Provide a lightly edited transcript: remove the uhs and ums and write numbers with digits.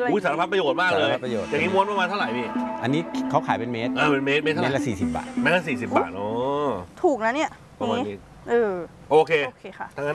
อุ้ยสารพัดประโยชน์มากเลยอย่างนี้ม้วนประมาณเท่าไหร่พี่อันนี้เขาขายเป็นเมตรเป็นเมตรเท่าไหร่เมตรละ40 บาทเมตรละ40 บาทโอ้ถูกนะเนี่ยประมาณนี้โอเคค่ะทั้งนั้น